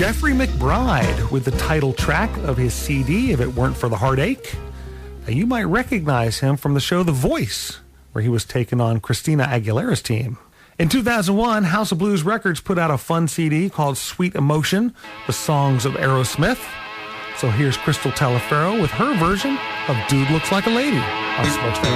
Jeffrey McBride with the title track of his CD, If It Weren't for the Heartache. Now, you might recognize him from the show The Voice, where he was taking on Christina Aguilera's team. In 2001, House of Blues Records put out a fun CD called Sweet Emotion, the songs of Aerosmith. So here's Crystal Taliaferro with her version of Dude Looks Like a Lady on Smokestack.